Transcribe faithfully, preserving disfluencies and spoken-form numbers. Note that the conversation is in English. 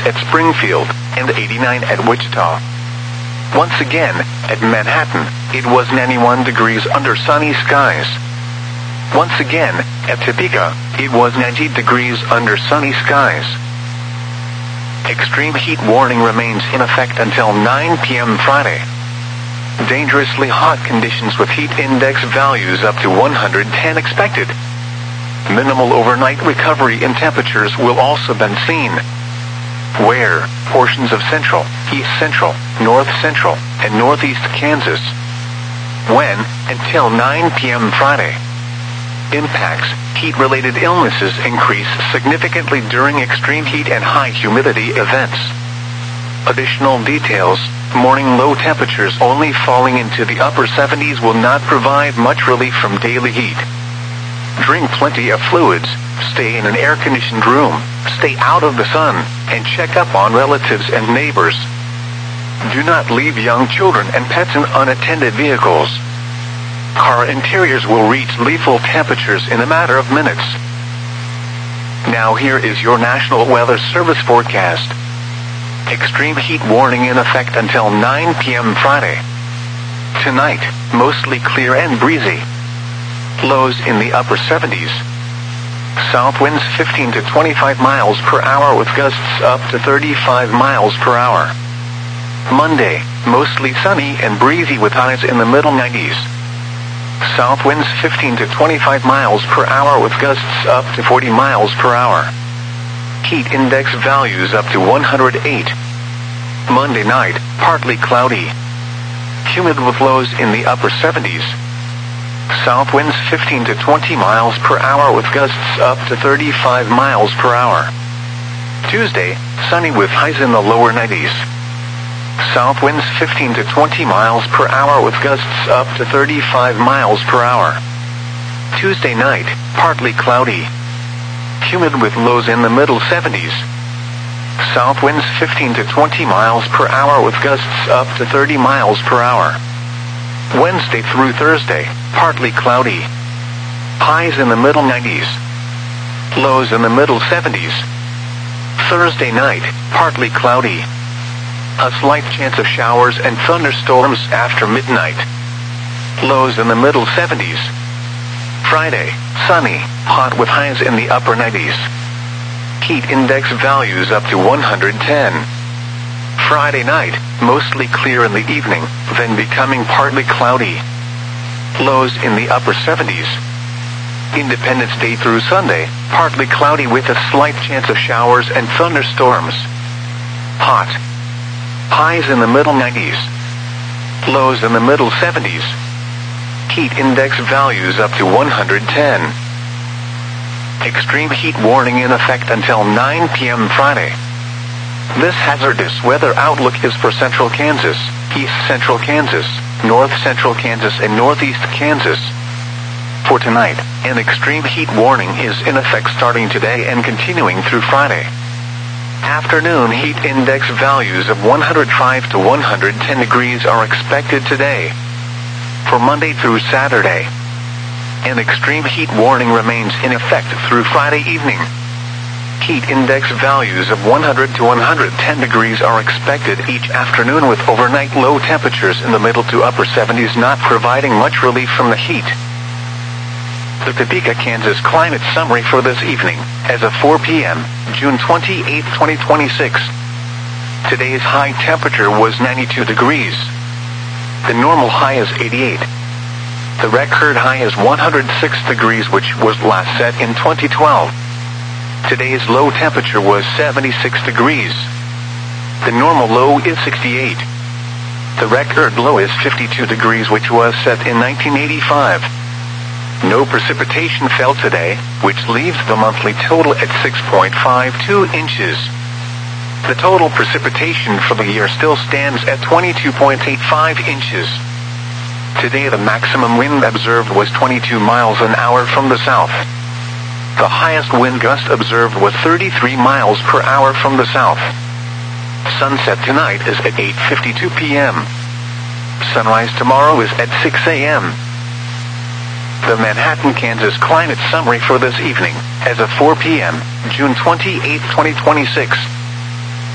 at Springfield, and eighty-nine at Wichita. Once again, at Manhattan, it was ninety-one degrees under sunny skies. Once again, at Topeka, it was ninety degrees under sunny skies. Extreme heat warning remains in effect until nine p m Friday. Dangerously hot conditions with heat index values up to one hundred ten expected. Minimal overnight recovery in temperatures will also be seen. Where portions of central, east central, north central, and northeast Kansas. When until nine p m Friday. Impacts: heat-related illnesses increase significantly during extreme heat and high humidity events. Additional details: morning low temperatures only falling into the upper seventies will not provide much relief from daily heat. Drink plenty of fluids, stay in an air-conditioned room, stay out of the sun, and check up on relatives and neighbors. Do not leave young children and pets in unattended vehicles. Car interiors will reach lethal temperatures in a matter of minutes. Now here is your National Weather Service forecast. Extreme heat warning in effect until nine p m Friday. Tonight, mostly clear and breezy. Lows in the upper seventies. South winds fifteen to twenty-five miles per hour with gusts up to thirty-five miles per hour. Monday, mostly sunny and breezy with highs in the middle nineties. South winds fifteen to twenty-five miles per hour with gusts up to forty miles per hour. Heat index values up to one hundred eight. Monday night, partly cloudy. Humid with lows in the upper seventies. South winds fifteen to twenty miles per hour with gusts up to thirty-five miles per hour. Tuesday, sunny with highs in the lower nineties. South winds fifteen to twenty miles per hour with gusts up to thirty-five miles per hour. Tuesday night, partly cloudy. Humid with lows in the middle seventies. South winds fifteen to twenty miles per hour with gusts up to thirty miles per hour. Wednesday through Thursday, partly cloudy. Highs in the middle nineties. Lows in the middle seventies. Thursday night, partly cloudy. A slight chance of showers and thunderstorms after midnight. Lows in the middle seventies. Friday, sunny, hot with highs in the upper nineties. Heat index values up to one hundred ten. Friday night, mostly clear in the evening, then becoming partly cloudy. Lows in the upper seventies. Independence Day through Sunday, partly cloudy with a slight chance of showers and thunderstorms. Hot. Highs in the middle nineties. Lows in the middle seventies. Heat index values up to one hundred ten. Extreme heat warning in effect until nine p m Friday. This hazardous weather outlook is for central Kansas, east central Kansas, north central Kansas, and northeast Kansas. For tonight, an extreme heat warning is in effect starting today and continuing through Friday. Afternoon heat index values of one hundred five to one hundred ten degrees are expected today. For Monday through Saturday, an extreme heat warning remains in effect through Friday evening. Heat index values of one hundred to one hundred ten degrees are expected each afternoon with overnight low temperatures in the middle to upper seventies not providing much relief from the heat. The Topeka, Kansas climate summary for this evening, as of four p m, June twenty-eighth, twenty twenty-six. Today's high temperature was ninety-two degrees. The normal high is eighty-eight. The record high is one hundred six degrees, which was last set in twenty twelve. Today's low temperature was seventy-six degrees. The normal low is sixty-eight. The record low is fifty-two degrees, which was set in nineteen eighty-five. No precipitation fell today, which leaves the monthly total at six point five two inches. The total precipitation for the year still stands at twenty-two point eight five inches. Today the maximum wind observed was twenty-two miles an hour from the south. The highest wind gust observed was thirty-three miles per hour from the south. Sunset tonight is at eight fifty-two p m Sunrise tomorrow is at six a m The Manhattan, Kansas climate summary for this evening, as of four p m, June twenty-eighth, twenty twenty-six.